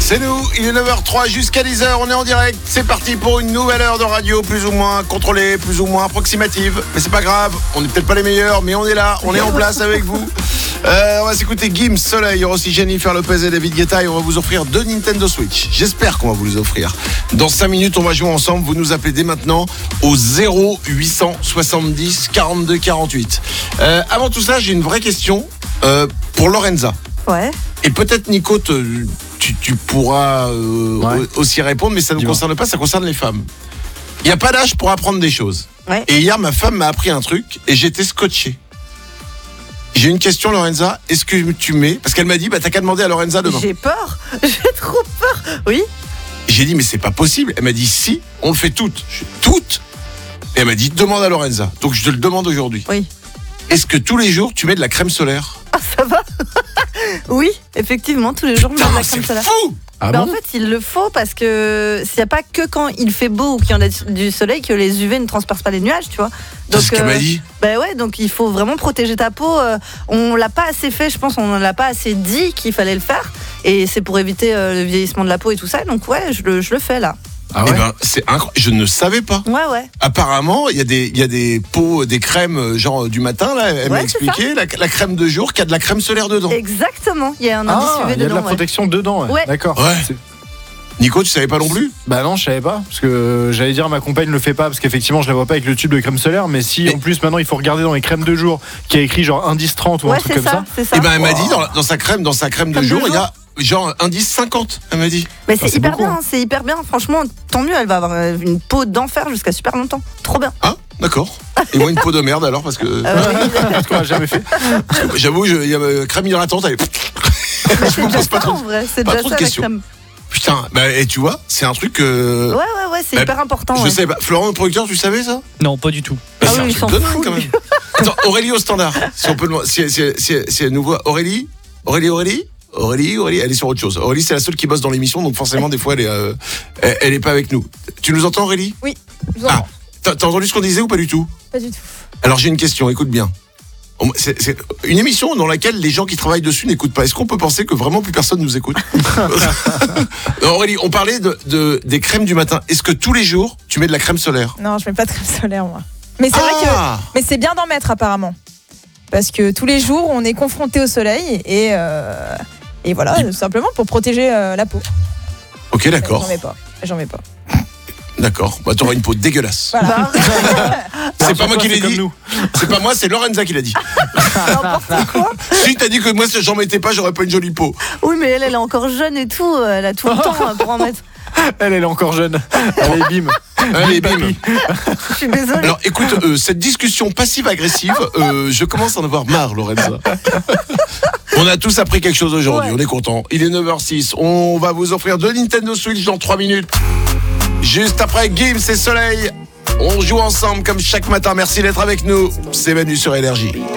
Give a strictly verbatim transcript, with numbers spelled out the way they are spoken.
C'est nous, il est neuf heures zéro trois jusqu'à dix heures, on est en direct. C'est parti pour une nouvelle heure de radio, plus ou moins contrôlée, plus ou moins approximative. Mais c'est pas grave, on n'est peut-être pas les meilleurs, mais on est là, on est en place avec vous. Euh, on va s'écouter Gims, Soleil, il y aura aussi Jennifer Lopez et David Guetta et on va vous offrir deux Nintendo Switch. J'espère qu'on va vous les offrir. Dans cinq minutes, on va jouer ensemble. Vous nous appelez dès maintenant au zéro huit cent soixante-dix quarante-deux quarante-huit. Euh, avant tout ça, j'ai une vraie question euh, pour Lorenza. Ouais. Et peut-être Nico, te, tu, tu pourras euh, Ouais. aussi répondre, mais ça ne nous Dis-moi. concerne pas, ça concerne les femmes. Il n'y a pas d'âge pour apprendre des choses. Ouais. Et hier, ma femme m'a appris un truc et j'étais scotché. J'ai une question, Lorenza. Est-ce que tu mets... Parce qu'elle m'a dit, bah, t'as qu'à demander à Lorenza demain. J'ai peur. J'ai trop peur. Oui. J'ai dit, mais c'est pas possible. Elle m'a dit, si, on le fait toutes. Je, toutes. Et elle m'a dit, demande à Lorenza. Donc je te le demande aujourd'hui. Oui. Est-ce que tous les jours, tu mets de la crème solaire? Ah, ça va. Oui, effectivement, tous les jours, je mets de la Putain, crème c'est solaire. fou. Ah Ben, bon en fait, il le faut parce que s'il n'y a pas que quand il fait beau ou qu'il y en a du soleil que les U V ne transpercent pas les nuages, tu vois. C'est ce qu'elle m'a dit. Ben ouais, donc il faut vraiment protéger ta peau. Euh, on l'a pas assez fait, je pense, on l'a pas assez dit qu'il fallait le faire. Et c'est pour éviter euh, le vieillissement de la peau et tout ça. Donc ouais, je le, je le fais là. Ah Eh ouais ben, c'est incroyable. Je ne savais pas. Ouais, ouais. Apparemment, il y a des, il y a des pots, des crèmes, euh, genre euh, du matin, là, elle m'a Ouais, c'est expliqué, la, la crème de jour, qui a de la crème solaire dedans. Exactement. Il y a un indice Ah, U V il y a de dedans. la ouais. protection dedans, ouais. Ouais. D'accord. Ouais. C'est- Nico, tu savais pas non plus? Bah non, je savais pas, parce que j'allais dire ma compagne le fait pas, parce qu'effectivement je la vois pas avec le tube de crème solaire, mais si Mais- en plus maintenant il faut regarder dans les crèmes de jour, qui a écrit genre indice trente ou un Ouais, truc c'est comme ça, ça. c'est ça. Eh ben, elle m'a dit, dans, la- dans sa crème, dans sa crème de Crème de jour, il y jour. a genre indice cinquante, elle m'a dit. Mais Ah, c'est c'est hyper beaucoup, bien, hein. c'est hyper bien. Franchement, tant mieux, elle va avoir euh, une peau d'enfer jusqu'à super longtemps. Trop bien. Ah, d'accord. Et moi, une peau de merde alors, parce que Euh, oui. Ce qu'on a jamais fait. j'avoue, je- il y a euh, crème hydratante, elle est... Mais Je c'est me déjà pose pas ça trop- en vrai, c'est pas déjà trop de ça la questions. crème. Putain, bah, et tu vois, c'est un truc que... Ouais, ouais, ouais, c'est Bah, hyper important. Je ouais. sais pas. Florent, le producteur, tu savais ça? Non, pas du tout. Bah, Ah c'est oui, un il truc s'en de dingue fout, quand lui. même. Attends, Aurélie au standard. Si on peut le... si, si, si, si elle nous voit. Aurélie Aurélie, Aurélie Aurélie, Aurélie, elle est sur autre chose. Aurélie, c'est la seule qui bosse dans l'émission, donc forcément, des fois, elle est, euh, elle, elle est pas avec nous. Tu nous entends, Aurélie? Oui, je vous Ah, entends. t'as t'as entendu ce qu'on disait ou pas du tout? Pas du tout. Alors, j'ai une question, écoute bien. On- C'est c'est une émission dans laquelle les gens qui travaillent dessus n'écoutent pas. Est-ce qu'on peut penser que vraiment plus personne nous écoute? Non, Aurélie, on parlait de, de- des crèmes du matin. Est-ce que tous les jours, tu mets de la crème solaire? Non, je mets pas de crème solaire, moi. Mais c'est vrai que. Ah, Mais c'est bien d'en mettre, apparemment. Parce que tous les jours, on est confronté au soleil et. euh, Et voilà, tout simplement pour protéger euh, la peau. ok, d'accord. J'en mets pas. J'en mets pas. D'accord. Bah, t'auras une peau dégueulasse. Voilà. C'est pas moi qui l'ai C'est comme dit. nous. C'est pas moi, c'est Lorenza qui l'a dit. Si t'as dit que moi, si j'en mettais pas, j'aurais pas une jolie peau. Oui, mais elle, elle est encore jeune et tout. Elle a tout le temps hein, pour en mettre. Elle, elle est encore jeune. Allez, bim. Allez, bim. Je suis désolée. Alors, écoute, euh, cette discussion passive-agressive, euh, je commence à en avoir marre, Lorenza. On a tous appris quelque chose aujourd'hui, Ouais. on est content. Il est neuf heures six, on va vous offrir deux Nintendo Switch dans trois minutes. Juste après Gims et Soleil, on joue ensemble comme chaque matin. Merci d'être avec nous. C'est Manu sur Énergie.